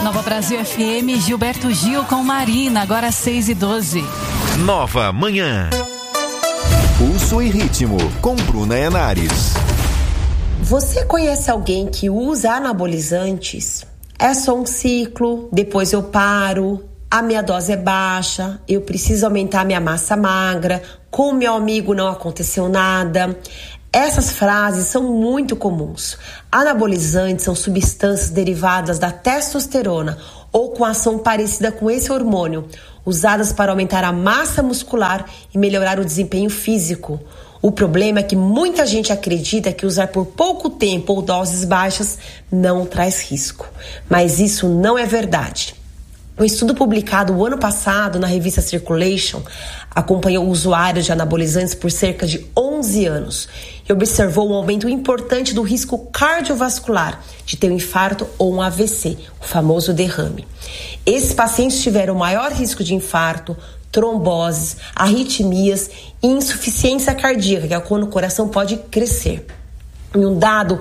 Nova Brasil FM, Gilberto Gil com Marina, agora 6h12. Nova Manhã. Pulso e ritmo, com Bruna Henares. Você conhece alguém que usa anabolizantes? É só um ciclo, depois eu paro, a minha dose é baixa, eu preciso aumentar minha massa magra, com meu amigo não aconteceu nada. Essas frases são muito comuns. Anabolizantes são substâncias derivadas da testosterona ou com ação parecida com esse hormônio, usadas para aumentar a massa muscular e melhorar o desempenho físico. O problema é que muita gente acredita que usar por pouco tempo ou doses baixas não traz risco. Mas isso não é verdade. Um estudo publicado o ano passado na revista Circulation acompanhou usuários de anabolizantes por cerca de 11 anos e observou um aumento importante do risco cardiovascular de ter um infarto ou um AVC, o famoso derrame. Esses pacientes tiveram maior risco de infarto, tromboses, arritmias e insuficiência cardíaca, que é quando o coração pode crescer. Em um dado